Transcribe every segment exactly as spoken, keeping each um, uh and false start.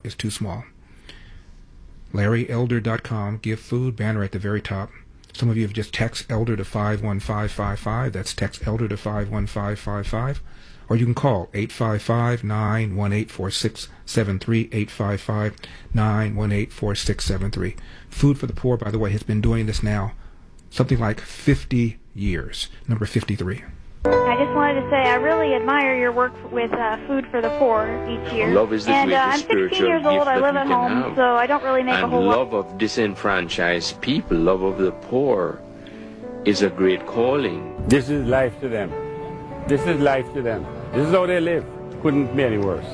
is too small. Larry Elder dot com, Give Food, banner at the very top. Some of you have just text Elder to five one five five five. That's text Elder to five one five five five. Or you can call eight five five, nine one eight, four six seven three, eight five five, nine one eight, four six seven three. Food for the Poor, by the way, has been doing this now something like fifty years. Number fifty-three. I just wanted to say I really admire your work with uh, Food for the Poor each year. Love is the and uh, I'm greatest sixteen spiritual years old. gift I that live we at can home, have. so I don't really make and a whole love lot. of disenfranchised people, love of the poor, is a great calling. This is life to them. This is life to them. This is how they live. Couldn't be any worse.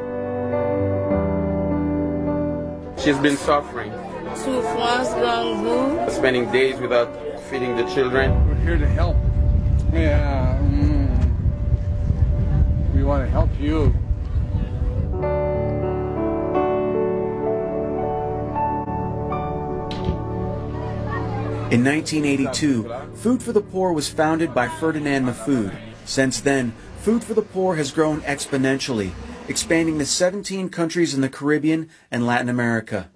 She's been suffering. Souffrance, gang Spending days without feeding the children. We're here to help. Yeah. Mm. We want to help you. In nineteen eighty-two, Food for the Poor was founded by Ferdinand Mahfoud. Since then, Food for the Poor has grown exponentially, expanding to seventeen countries in the Caribbean and Latin America.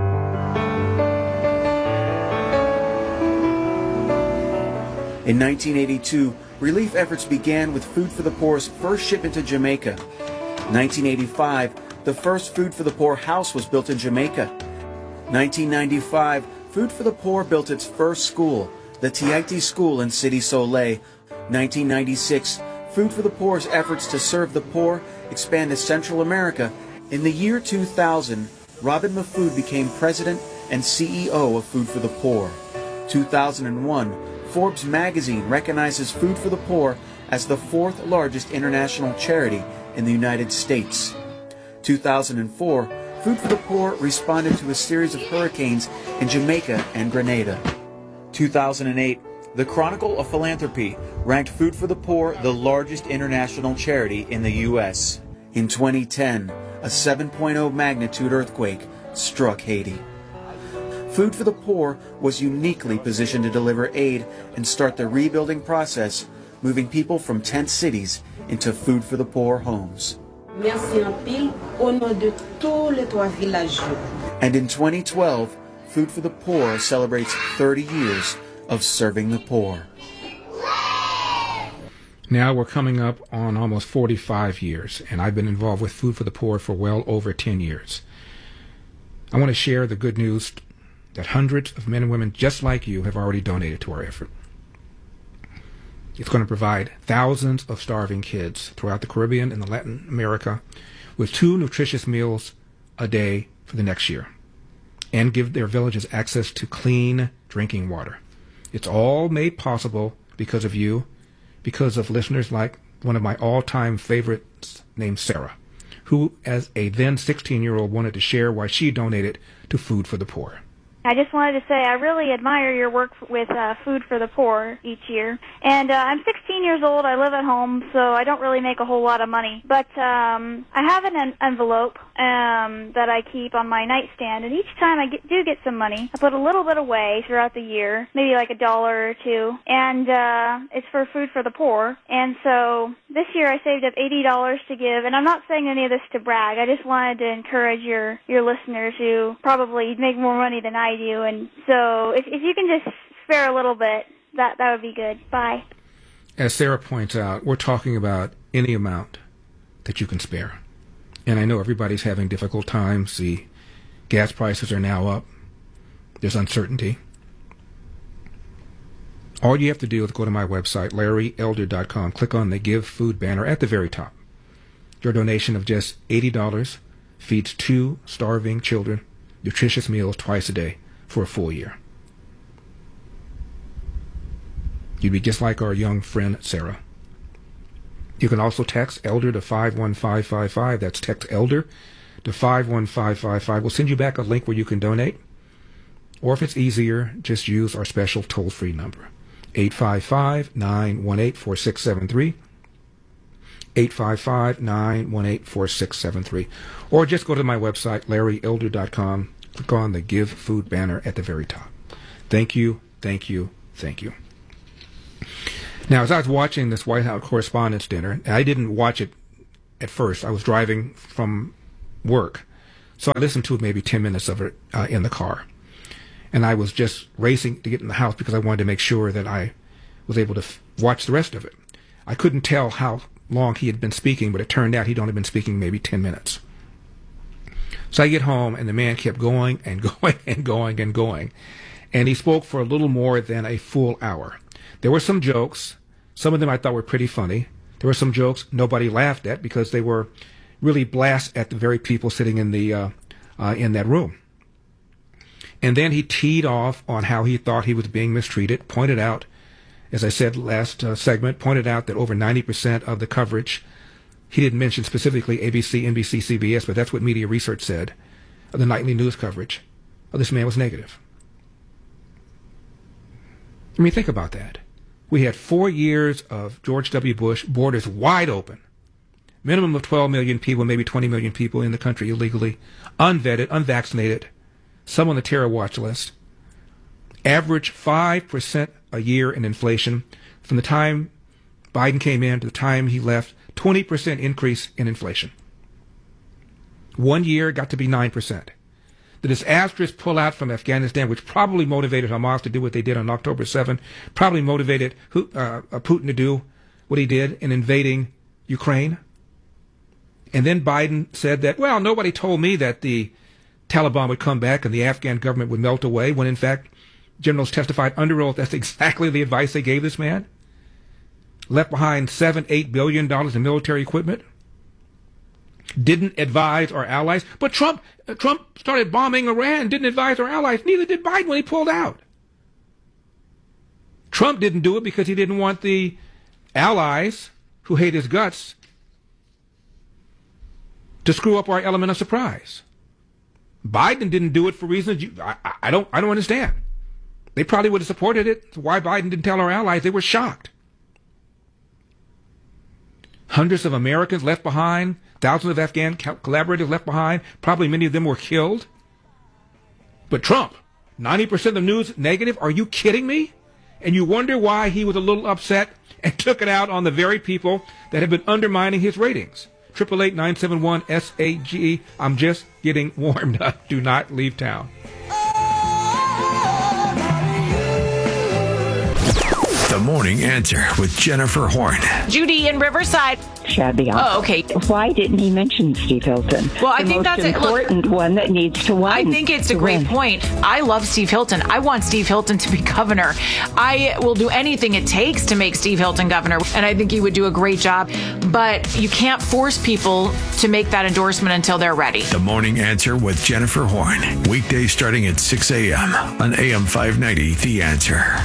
In nineteen eighty-two, relief efforts began with Food for the Poor's first shipment to Jamaica. nineteen eighty-five, the first Food for the Poor house was built in Jamaica. nineteen ninety-five, Food for the Poor built its first school, the Tiaiti School in City Soleil. nineteen ninety-six, Food for the Poor's efforts to serve the poor expand to Central America. In the year two thousand, Robin Mahfoud became president and C E O of Food for the Poor. two thousand one, Forbes magazine recognizes Food for the Poor as the fourth largest international charity in the United States. two thousand four, Food for the Poor responded to a series of hurricanes in Jamaica and Grenada. two thousand eight, the Chronicle of Philanthropy ranked Food for the Poor the largest international charity in the U S. In twenty ten, a seven point oh magnitude earthquake struck Haiti. Food for the Poor was uniquely positioned to deliver aid and start the rebuilding process, moving people from tent cities into Food for the Poor homes. Merci en pile au nom de tous les trois villageois. And in twenty twelve, Food for the Poor celebrates thirty years of serving the poor. Now we're coming up on almost forty-five years, and I've been involved with Food for the Poor for well over ten years. I want to share the good news that hundreds of men and women just like you have already donated to our effort. It's going to provide thousands of starving kids throughout the Caribbean and Latin America with two nutritious meals a day for the next year, and give their villages access to clean drinking water. It's all made possible because of you, because of listeners like one of my all-time favorites named Sarah, who as a then sixteen-year-old wanted to share why she donated to Food for the Poor. I just wanted to say I really admire your work with uh, Food for the Poor each year. And uh, I'm sixteen years old. I live at home, so I don't really make a whole lot of money. But um, I have an en- envelope um, that I keep on my nightstand, and each time I get, do get some money, I put a little bit away throughout the year, maybe like a dollar or two, and uh, it's for Food for the Poor. And so this year I saved up eighty dollars to give, and I'm not saying any of this to brag. I just wanted to encourage your, your listeners who probably make more money than I do, and so if, if you can just spare a little bit, that, that would be good. Bye. As Sarah points out, we're talking about any amount that you can spare. And I know everybody's having difficult times. The gas prices are now up. There's uncertainty. All you have to do is go to my website, Larry Elder dot com, click on the Give Food banner at the very top. Your donation of just eighty dollars feeds two starving children nutritious meals twice a day for a full year. You'd be just like our young friend Sarah. You can also text Elder to five one five five five. That's text Elder to five one five five five. We'll send you back a link where you can donate. Or if it's easier, just use our special toll-free number, eight five five, nine one eight, four six seven three, eight five five, nine one eight, four six seven three. Or just go to my website, Larry Elder dot com, click on the Give Food banner at the very top. Thank you, thank you, thank you. Now, as I was watching this White House Correspondents' Dinner, I didn't watch it at first. I was driving from work, So I listened to maybe ten minutes of it uh, in the car. And I was just racing to get in the house because I wanted to make sure that I was able to f- watch the rest of it. I couldn't tell how long he had been speaking, but it turned out he'd only been speaking maybe ten minutes. So I get home, and the man kept going and going and going and going. And he spoke for a little more than a full hour. There were some jokes. Some of them I thought were pretty funny. There were some jokes nobody laughed at because they were really blasts at the very people sitting in the uh, uh, in that room. And then he teed off on how he thought he was being mistreated, pointed out, as I said last uh, segment, pointed out that over ninety percent of the coverage, he didn't mention specifically A B C, N B C, C B S, but that's what media research said, of the nightly news coverage of this man was negative. I mean, think about that. We had four years of George W. Bush, borders wide open, minimum of twelve million people, maybe twenty million people in the country illegally, unvetted, unvaccinated, some on the terror watch list, average five percent a year in inflation. From the time Biden came in to the time he left, twenty percent increase in inflation. One year got to be nine percent. The disastrous pullout from Afghanistan, which probably motivated Hamas to do what they did on October seventh, probably motivated uh, Putin to do what he did in invading Ukraine. And then Biden said that, well, nobody told me that the Taliban would come back and the Afghan government would melt away, when in fact generals testified under oath that's exactly the advice they gave this man. Left behind seven, eight billion dollars in military equipment. Didn't advise our allies. But Trump, uh, Trump started bombing Iran, didn't advise our allies. Neither did Biden when he pulled out. Trump didn't do it because he didn't want the allies who hate his guts to screw up our element of surprise. Biden didn't do it for reasons you, I, I don't I don't understand. They probably would have supported it. Why Biden didn't tell our allies? They were shocked. Hundreds of Americans left behind, thousands of Afghan collaborators left behind. Probably many of them were killed. But Trump, ninety percent of the news negative? Are you kidding me? And you wonder why he was a little upset and took it out on the very people that have been undermining his ratings. eight eight eight, nine seven one, S A G E. I'm just getting warmed up. Do not leave town. The Morning Answer with Jennifer Horn. Judy in Riverside. Shabby. Oh, okay. Why didn't he mention Steve Hilton? Well, I the think most that's an important one that needs to win. I think it's a great win. point. I love Steve Hilton. I want Steve Hilton to be governor. I will do anything it takes to make Steve Hilton governor, and I think he would do a great job. But you can't force people to make that endorsement until they're ready. The Morning Answer with Jennifer Horn. Weekdays starting at six a.m. on A M five ninety, The Answer.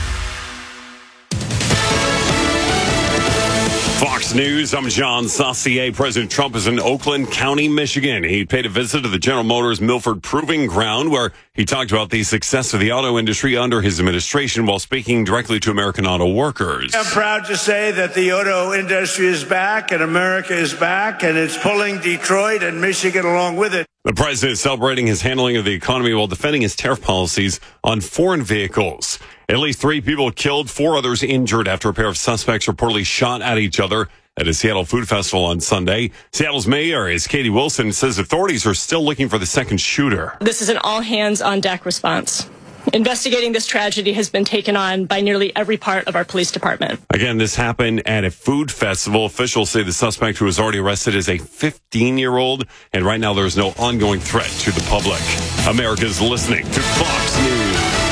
Fox News, I'm John Saucier. President Trump is in Oakland County, Michigan. He paid a visit to the General Motors Milford Proving Ground, where he talked about the success of the auto industry under his administration while speaking directly to American auto workers. I'm proud to say that the auto industry is back and America is back, and it's pulling Detroit and Michigan along with it. The president is celebrating his handling of the economy while defending his tariff policies on foreign vehicles. At least three people killed, four others injured after a pair of suspects reportedly shot at each other at a Seattle food festival on Sunday. Seattle's mayor is Katie Wilson, says authorities are still looking for the second shooter. This is an all-hands-on-deck response. Investigating this tragedy has been taken on by nearly every part of our police department. Again, this happened at a food festival. Officials say the suspect, who was already arrested, is a fifteen-year-old, and right now there is no ongoing threat to the public. America's listening to Fox News.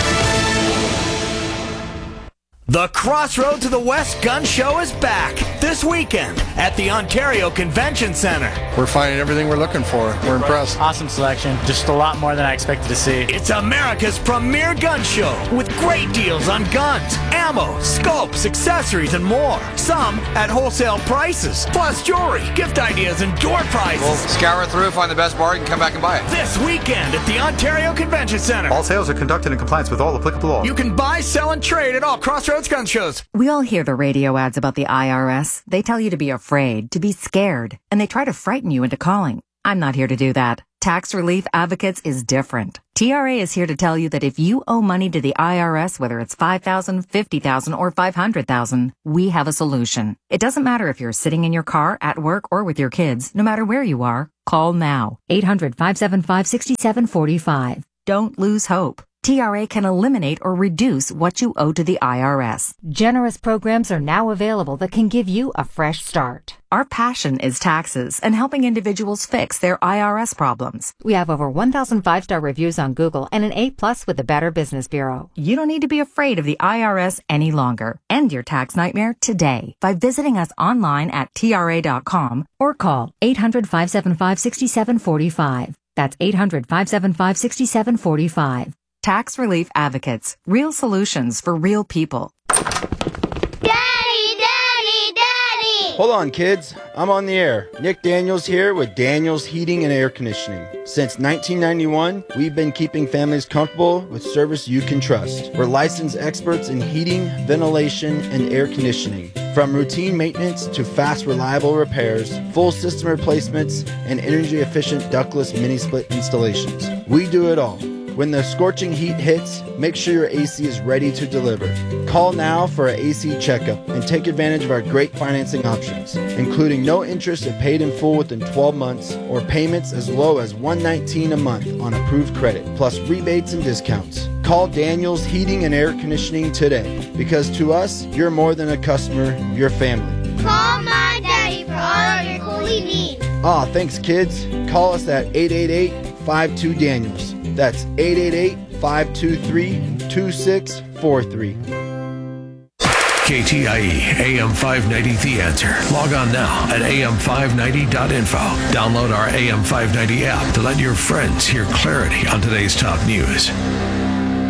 The Crossroad to the West Gun Show is back this weekend at the Ontario Convention Center. We're finding everything we're looking for. We're impressed. Awesome selection. Just a lot more than I expected to see. It's America's premier gun show with great deals on guns, ammo, scopes, accessories, and more. Some at wholesale prices, plus jewelry, gift ideas, and door prizes. We'll scour through, find the best bargain, come back and buy it. This weekend at the Ontario Convention Center. All sales are conducted in compliance with all applicable law. You can buy, sell, and trade at all Crossroads gun shows. We all hear the radio ads about the I R S. They tell you to be afraid, to be scared, and they try to frighten you into calling. I'm not here to do that. Tax Relief Advocates is different. T R A is here to tell you that if you owe money to the I R S, whether it's five thousand dollars, fifty thousand dollars, or five hundred thousand dollars, we have a solution. It doesn't matter if you're sitting in your car, at work, or with your kids. No matter where you are, Call now. eight hundred, five seven five, six seven four five. Don't lose hope. T R A can eliminate or reduce what you owe to the I R S. Generous programs are now available that can give you a fresh start. Our passion is taxes and helping individuals fix their I R S problems. We have over one thousand five-star reviews on Google and an A plus with the Better Business Bureau. You don't need to be afraid of the I R S any longer. End your tax nightmare today by visiting us online at T R A dot com or call eight hundred, five seven five, six seven four five. That's eight hundred, five seven five, six seven four five. Tax Relief Advocates. Real solutions for real people. Daddy, Daddy, Daddy! Hold on, kids. I'm on the air. Nick Daniels here with Daniels Heating and Air Conditioning. Since nineteen ninety-one, we've been keeping families comfortable with service you can trust. We're licensed experts in heating, ventilation, and air conditioning. From routine maintenance to fast, reliable repairs, full system replacements, and energy-efficient ductless mini-split installations. We do it all. When the scorching heat hits, make sure your A C is ready to deliver. Call now for an A C checkup and take advantage of our great financing options, including no interest if paid in full within twelve months or payments as low as one hundred nineteen dollars a month on approved credit, plus rebates and discounts. Call Daniels Heating and Air Conditioning today, because to us, you're more than a customer, you're family. Call my daddy for all of your cooling needs. Aw, thanks kids. Call us at eight eight eight, five two, Daniels. That's eight eight eight, five two three, two six four three. K T I E A M five ninety The Answer. Log on now at A M five ninety dot info. Download our A M five ninety app to let your friends hear clarity on today's top news.